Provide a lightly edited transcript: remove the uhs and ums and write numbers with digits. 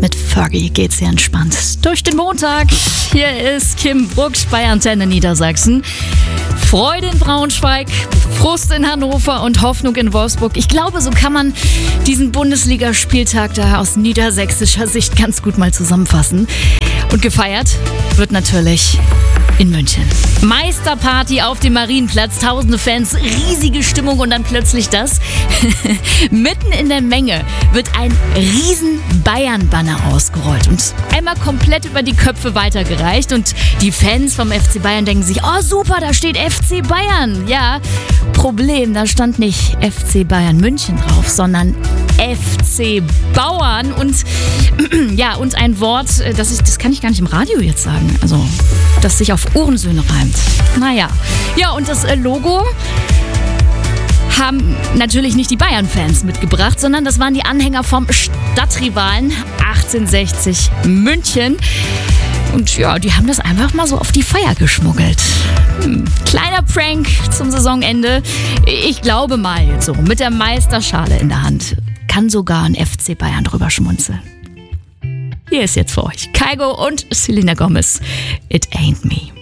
Mit Fergie geht's hier entspannt durch den Montag. Hier ist Kim Brooks bei Antenne Niedersachsen. Freude in Braunschweig, Frust in Hannover und Hoffnung in Wolfsburg. Ich glaube, so kann man diesen Bundesligaspieltag da aus niedersächsischer Sicht ganz gut mal zusammenfassen. Und gefeiert wird natürlich in München. Meisterparty auf dem Marienplatz, tausende Fans, riesige Stimmung und dann plötzlich das. Mitten in der Menge wird ein riesen Bayern-Banner ausgerollt und einmal komplett über die Köpfe weitergereicht. Und die Fans vom FC Bayern denken sich, oh super, da steht FC Bayern. Ja, Problem, da stand nicht FC Bayern München drauf, sondern FC Bauern. Und ja, und ein Wort, das kann ich gar nicht im Radio jetzt sagen, also das sich auf Ohrensöhne reimt. Naja, ja, und das Logo haben natürlich nicht die Bayern-Fans mitgebracht, sondern das waren die Anhänger vom Stadtrivalen 1860 München. Und ja, die haben das einfach mal so auf die Feier geschmuggelt. Kleiner Prank zum Saisonende. Ich glaube mal jetzt so, mit der Meisterschale in der Hand kann sogar ein FC Bayern drüber schmunzeln. Hier ist jetzt für euch Kygo und Selena Gomez. It ain't me.